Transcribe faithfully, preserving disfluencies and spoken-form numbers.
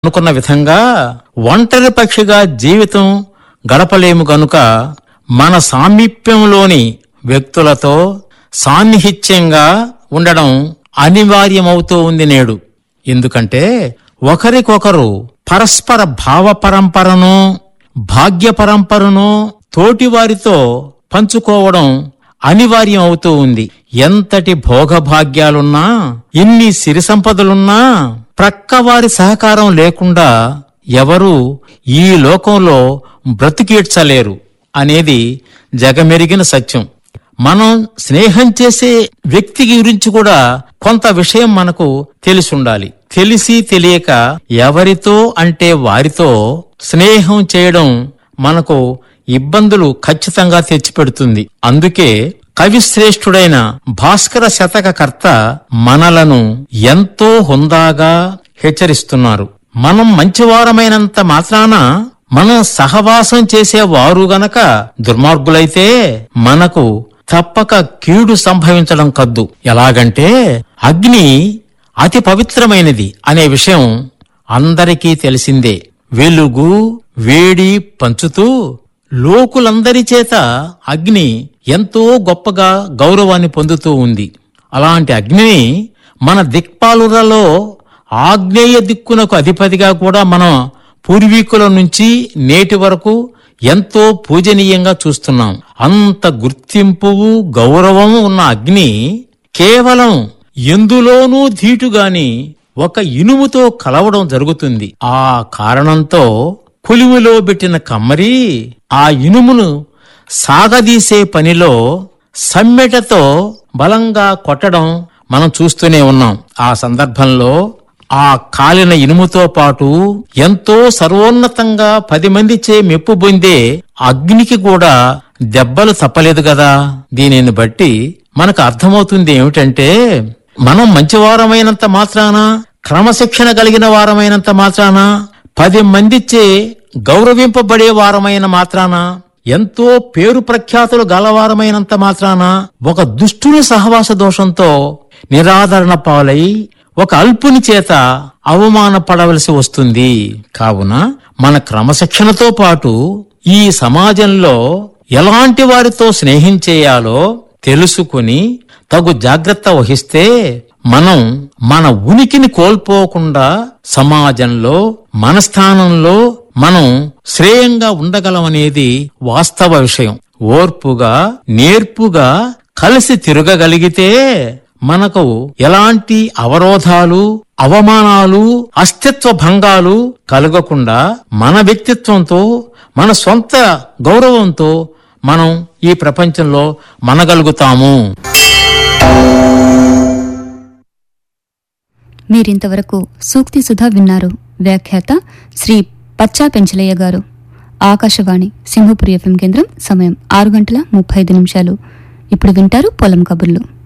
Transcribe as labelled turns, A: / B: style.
A: అనుకున్న విధంగా ఒంటరి పక్షిగా జీవితం గడపలేము గనుక మన సామీప్యంలోని వ్యక్తులతో సాన్నిహిత్యంగా ఉండడం అనివార్యమవుతూ ఉంది నేడు. ఎందుకంటే ఒకరికొకరు పరస్పర భావ పరంపరను, భాగ్య పరంపరను తోటివారితో పంచుకోవడం అనివార్యం అవుతూ ఉంది. ఎంతటి భోగభాగ్యాలున్నా, ఇన్ని సిరి సంపదలున్నా ప్రక్కవారి సహకారం లేకుండా ఎవరూ ఈ లోకంలో బ్రతికీడ్చలేరు అనేది జగమెరిగిన సత్యం. మనం స్నేహం చేసే వ్యక్తి గురించి కూడా కొంత విషయం మనకు తెలిసుండాలి. తెలిసి తెలియక ఎవరితో అంటే వారితో స్నేహం చేయడం మనకు ఇబ్బందులు ఖచ్చితంగా తెచ్చిపెడుతుంది. అందుకే కవిశ్రేష్ఠుడైన భాస్కర శతక కర్త మనలను ఎంతో హుందాగా హెచ్చరిస్తున్నారు. మనం మంచివారమైనంత మాత్రాన మనం సహవాసం చేసేవారు గనక దుర్మార్గులైతే మనకు తప్పక కీడు సంభవించడం కద్దు. ఎలాగంటే అగ్ని అతి పవిత్రమైనది అనే విషయం అందరికీ తెలిసిందే. వెలుగు వేడి పంచుతూ లోకులందరి చేత అగ్ని ఎంతో గొప్పగా గౌరవాన్ని పొందుతూ ఉంది. అలాంటి అగ్నిని మన దిక్పాలులలో ఆగ్నేయ దిక్కునకు అధిపతిగా కూడా మన పూర్వీకుల నుంచి నేటి వరకు ఎంతో పూజనీయంగా చూస్తున్నాం. అంత గుర్తింపు గౌరవం ఉన్న అగ్ని కేవలం ఎందులోనూ ధీటుగాని ఒక ఇనుముతో కలవడం జరుగుతుంది. ఆ కారణంతో కొలిమిలో పెట్టిన కమ్మరి ఆ ఇనుమును సాగదీసే పనిలో సమ్మెటతో బలంగా కొట్టడం మనం చూస్తూనే ఉన్నాం. ఆ సందర్భంలో ఆ కాలిన ఇనుముతో పాటు ఎంతో సర్వోన్నతంగా పది మంది చే మెప్పు పొందే అగ్నికి కూడా దెబ్బలు తప్పలేదు కదా. దీనిని బట్టి మనకు అర్థమవుతుంది ఏమిటంటే, మనం మంచివారమైనంత మాత్రాన, క్రమశిక్షణ కలిగిన వారమైనంత మాత్రాన, పది మందిచే గౌరవింపబడే వారమైన మాత్రాన, ఎంతో పేరు ప్రఖ్యాతులు గలవారమైనంత మాత్రాన ఒక దుష్టుని సహవాస దోషంతో నిరాదరణ పాలై ఒక అల్పుని చేత అవమానపడవలసి వస్తుంది. కావున మన క్రమశిక్షణతో పాటు ఈ సమాజంలో ఎలాంటి వారితో స్నేహం చేయాలో తెలుసుకుని తగు జాగ్రత్త వహిస్తే మనం మన ఉనికిని కోల్పోకుండా సమాజంలో మన స్థానంలో మనం శ్రేయంగా ఉండగలమనేది వాస్తవ విషయం. ఓర్పుగా నేర్పుగా కలిసి తిరగగలిగితే మనకు ఎలాంటి అవరోధాలు, అవమానాలు, అస్తిత్వ భంగాలు కలగకుండా మన వ్యక్తిత్వంతో, మన సొంత గౌరవంతో మనం ఈ ప్రపంచంలో మనగలుగుతాము.
B: మీరింతవరకు సూక్తి సుధా విన్నారు. వ్యాఖ్యాత శ్రీ పచ్చా పెంచలయ్య గారు. ఆకాశవాణి సింహపురి ఎఫ్ఎం కేంద్రం. సమయం ఆరు గంటల ముప్పై ఐదు నిమిషాలు. ఇప్పుడు వింటారు పొలం కబుర్లు.